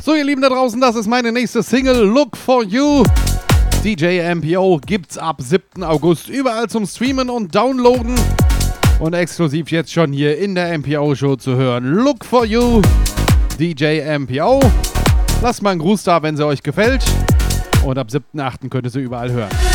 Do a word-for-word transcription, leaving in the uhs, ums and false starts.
So, ihr Lieben da draußen, das ist meine nächste Single, Look For You. D J M P O gibt's ab siebten August überall zum Streamen und Downloaden. Und exklusiv jetzt schon hier in der M P O-Show zu hören. Look For You, D J M P O. Lasst mal einen Gruß da, wenn sie euch gefällt. Und ab siebten achten könnt ihr sie überall hören.